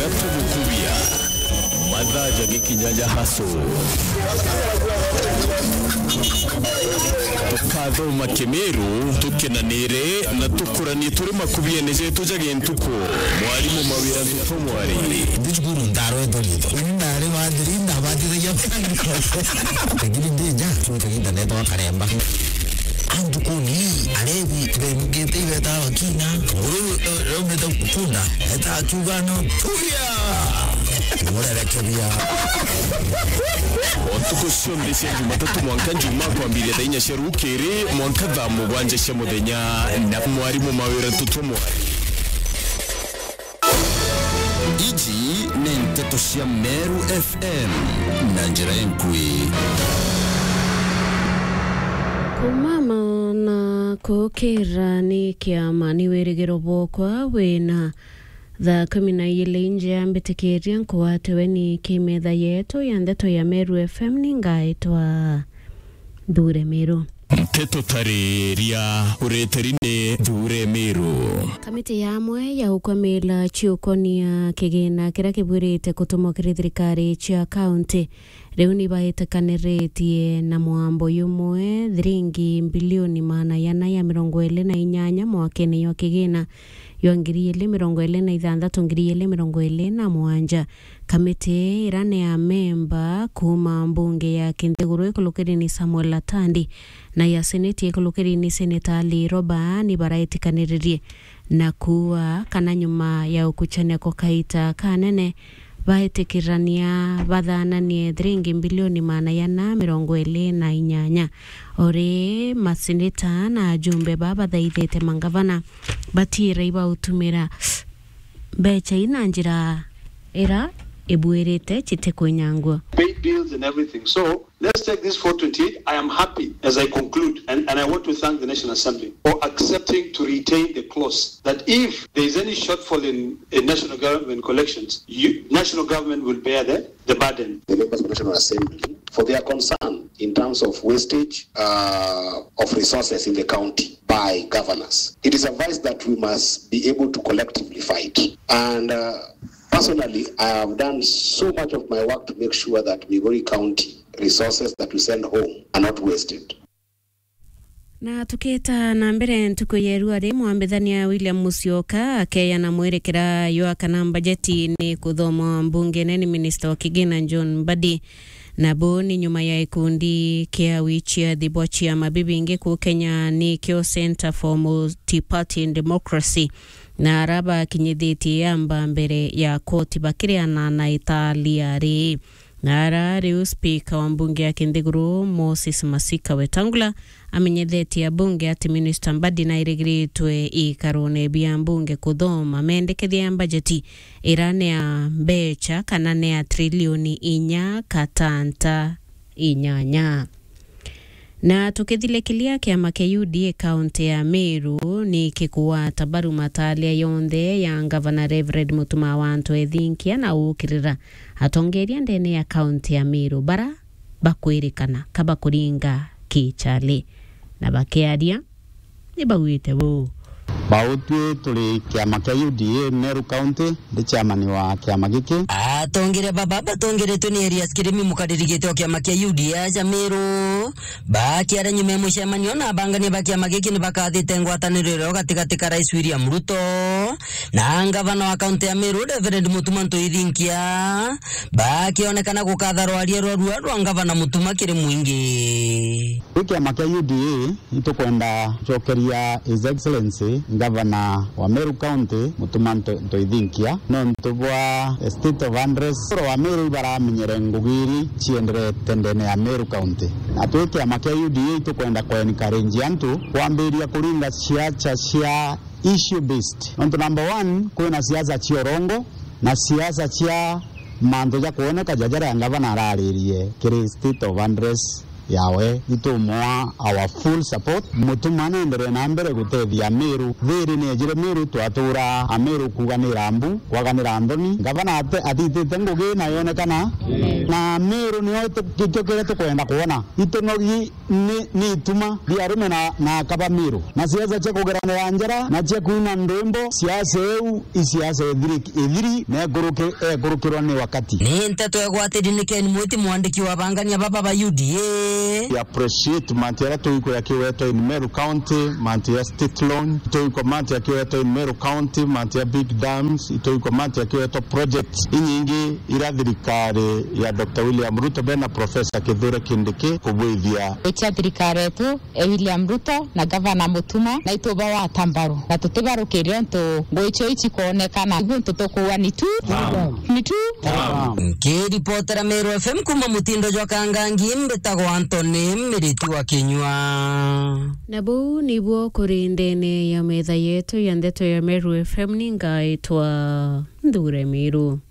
Kubia Madhaja Gikinyaja Haso Tukadho Makemeru Tukenanire na tukurani turi makubia neje tujage ntuko mwalimu mawira ntumwari Dijguru ndaro edolido ndare wadiri ndabadire yapanga tegiri ndeja tutegida neto akaremba Antukuni alebi tugemugete beta wakina uru meta kufunda eta chugano tuya Mora rekebia Otuko sonde se Jumatatu mwanka Juma kwa mbili dainya sherukere mwanka dhamu gwanje shemodenya na mwalimu mawira ntumwari Iji nente toshia Meru FM Nanjira Enkui Kumama na kukira ni kiama ni werigero bokwa wena Tha kumina yile inje ambitikiria nkuwatewe ni kimedha yetu ya ndeto ya Meru FM ningaitwa Dure Meru Teto tareria ureterine Dure Meru Kamiti yamwe ya ukwamila chiukonia kigina kira kibwirite kutumokiri thirikari chia county Reuni baitakaniritie na mwambo yumwe thiringi bilioni maana yana ya 28 mwakene yo kigina yo ngiri 26 ngiri 27 kamiti irane ya memba kuma mbunge ya Kinthiguru ikulukiri ni Samuel Latandi na ya seneti ikulukiri ni Seneta Liroba ni baraitikaniririe na kuwa kana nyuma ya ukuchania kokaita kanene baetekirania bathananie thiringi bilioni maana yana 28 ore maseneta na jumbe baba thaithete mangavana batire iba utumira becha ina njira era ebuerete chite kwenyangwa pay bills and everything. So let's take this 428. I am happy as I conclude, and I want to thank the National Assembly for accepting to retain the clause that if there is any shortfall in national government collections, national government will bear the burden. The members of the National Assembly for their concern in terms of wastage of resources in the county by governors. It is advised that we must be able to collectively fight. And personally, I have done so much of my work to make sure that Migori County resources that we send home are not wasted. Na tuketa na mbere ntuko yerua re mwambithania William Musyoka akeya na mwerekera yo kana bajeti ni kuthoma mbunge ni minister wa kigina John Mbadi na boni nyuma ya ikundi kia wichia dhibochi ya mabibinge ku Kenya ni kio Center for Multi-Party and Democracy na araba kinyithiti yamba mbere ya koti bakiriana na Italia ri Nara riu speaker wa mbunge ya Kinthiguru Moses Masika Wetangula amenyetheti ya bunge ati Minister Mbadi na irigiritwe ikarone bia mbunge kuthoma mendekethia ya bajeti irane ya becha kana ne ya trilioni 4.8 na tukithilekilia kiama kia UDA kaunti ya Meru ni kikuwa tabaru matalia yonde ya Governor Reverend Mutuma Wantu ethinkia na ukirira atongeria ndene ya kaunti ya Meru bara bakwirikana kaba kuringa kichale na bakiaria ni bawite wo Bautwe tuli kiama kia UDA Meru County ndi chairman wa kiama giki atongere baba batongere tuni Elias Kirimi mukadirigete wa kiama kia UDA ja Meru bakiara nyume mushamanyo na bangani ba kiama giki ni bakathite ngwataniriro katika Rais William Ruto na ngavana wa kaunti ya Meru Reverend Mutuma Ntoithinkia bakionekana gukatharwa rierwa rwa ngavana Mutuma kiri mwingi kiama kia UDA itukwenda chokeria His Excellency Governor wa Meru County Mutuma Ntoithinkia no ntubwa state of unrest wa Meru baramenyere ngugiri chiendere tendene ya Meru County atweke amakia UDA itukwenda kwa encourage antu kuambiria kuringa siasa cia issue based. Number 1 kuna siasa chiorongo na siasa chia mando ya kuoneka jajara ngavana araririe kiri state of unrest yawe itumwa our full support mutumane ndere na mbere gutethia Meru thiri ni ejire Meru twatura Ameru kuganira ambu kwaganira andoni gavana atitite ngugi na yonekana na Meru ni kito kire tukwenda kuona itonogi ni ituma biarume na kaba Meru na siasa cha kugeranira njara na cha kuina ndembo siasa eu isiasa ethiri na egurukirwa ni wakati ni nteto egwatiri ni Ken Mwiti mwandiki wa bangania baba ba UDA we appreciate mantiara tuiko ya kiweto in Meru County mantia state loan tuiko mantia kiweto in Meru County mantia big dams tuiko mantia kiweto projects inyingi ira thirikari ya Dr. William Ruto bena Professor Kithure Kindiki kubwithia echa thirikari tu William Ruto na Governor Mutuma na itoba wa Tambaru na tutibarukirio nto ngoicho ichi kuonekana guntu tokuwa ni tu Kiripotera Meru FM kuma Mutindo jwa Kangangi mbetagwo Anthony Miritu wa Kinyua na buu nibwo kurindene ya metha yetu ya ndeto ya Meru FM ningaitwa Ndure Miru.